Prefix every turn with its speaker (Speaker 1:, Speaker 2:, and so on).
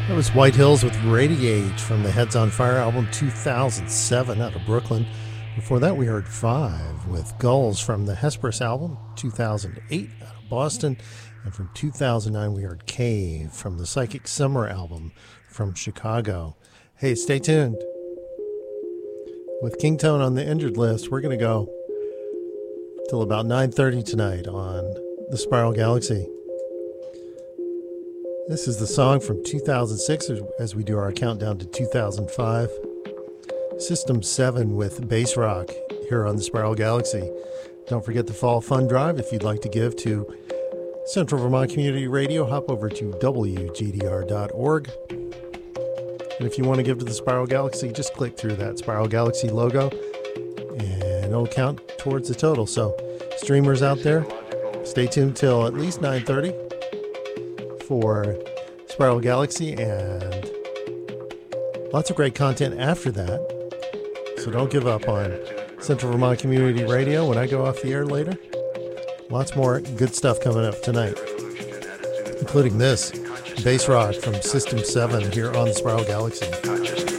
Speaker 1: That was White Hills with Radiate from the Heads on Fire album 2007 out of Brooklyn. Before that, we heard Five with Gulls from the Hesperus album 2008 out of Boston. And from 2009, we heard Cave from the Psychic Summer album from Chicago. Hey, stay tuned. With Kingtone on the injured list, we're going to go till about 9:30 tonight on the Spiral Galaxy. This is the song from 2006 as we do our countdown to 2005. System 7 with Bass Rock here on the Spiral Galaxy. Don't forget the Fall Fund Drive. If you'd like to give to Central Vermont Community Radio, hop over to WGDR.org. And if you want to give to the Spiral Galaxy, just click through that Spiral Galaxy logo and it'll count towards the total. So streamers out there, stay tuned till at least 9:30 for Spiral Galaxy and lots of great content after that. So don't give up on Central Vermont Community Radio when I go off the air later. Lots more good stuff coming up tonight, including this Bass Rock from System 7 here on the Spiral Galaxy.